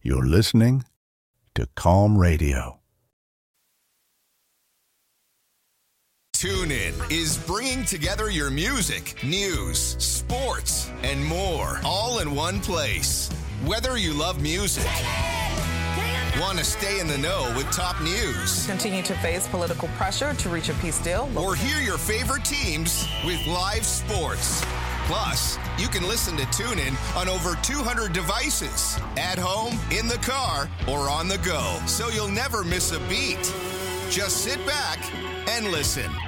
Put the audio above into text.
You're listening to Calm Radio. TuneIn is bringing together your music, news, sports, and more, all in one place. Whether you love music, want to stay in the know with top news, continue to face political pressure to reach a peace deal, or hear your favorite teams with live sports. Plus, you can listen to TuneIn on over 200 devices, at home, in the car, or on the go, so you'll never miss a beat. Just sit back and listen.